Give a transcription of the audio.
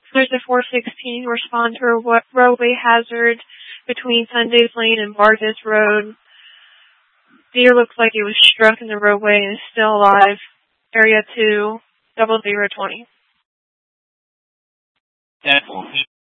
There's a 416 respond to a roadway hazard between Sundays Lane and Vargas Road. Deer looks like it was struck in the roadway and is still alive. Area 2, 0020. 10-4.